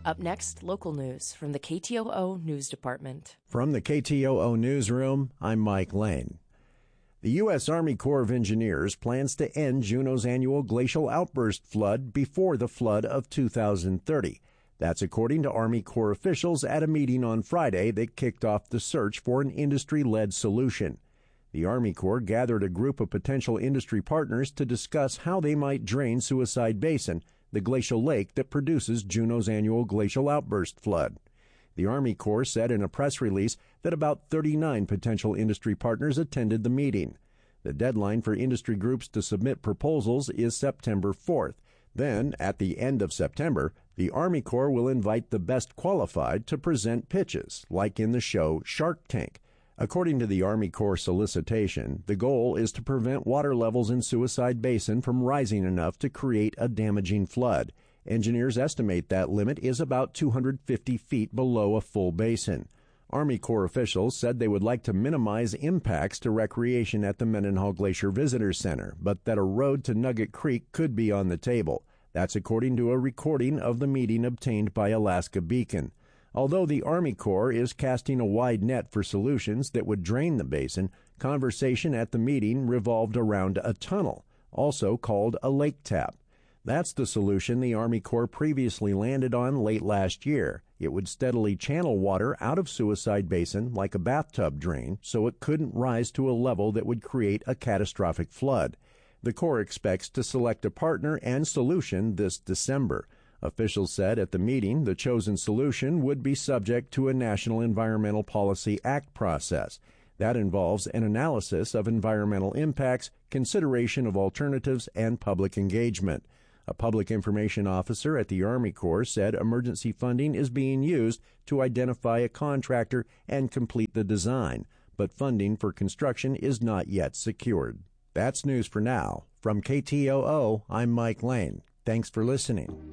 Up next, local news from the KTOO News Department. From the KTOO Newsroom, I'm Mike Lane. The U.S. Army Corps of Engineers plans to end Juneau's annual glacial outburst flood before the flood of 2030. That's according to Army Corps officials at a meeting on Friday that kicked off the search for an industry-led solution. The Army Corps gathered a group of potential industry partners to discuss how they might drain Suicide Basin, the glacial lake that produces Juneau's annual glacial outburst flood. The Army Corps said in a press release that about 39 potential industry partners attended the meeting. The deadline for industry groups to submit proposals is September 4th. Then, at the end of September, the Army Corps will invite the best qualified to present pitches, like in the show Shark Tank. According to the Army Corps solicitation, the goal is to prevent water levels in Suicide Basin from rising enough to create a damaging flood. Engineers estimate that limit is about 250 feet below a full basin. Army Corps officials said they would like to minimize impacts to recreation at the Mendenhall Glacier Visitor Center, but that a road to Nugget Creek could be on the table. That's according to a recording of the meeting obtained by Alaska Beacon. Although the Army Corps is casting a wide net for solutions that would drain the basin, conversation at the meeting revolved around a tunnel, also called a lake tap. That's the solution the Army Corps previously landed on late last year. It would steadily channel water out of Suicide Basin like a bathtub drain so it couldn't rise to a level that would create a catastrophic flood. The Corps expects to select a partner and solution this December. Officials said at the meeting the chosen solution would be subject to a National Environmental Policy Act process. That involves an analysis of environmental impacts, consideration of alternatives, and public engagement. A public information officer at the Army Corps said emergency funding is being used to identify a contractor and complete the design, but funding for construction is not yet secured. That's news for now. From KTOO, I'm Mike Lane. Thanks for listening.